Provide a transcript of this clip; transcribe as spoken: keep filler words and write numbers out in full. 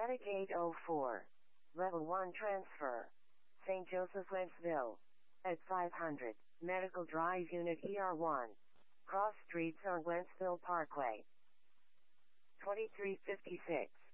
Attic eight oh four. Level one transfer. Saint Joseph, Wentzville. At five hundred. Medical Drive Unit E R one. Cross Streets or Wentzville Parkway. twenty-three fifty-six.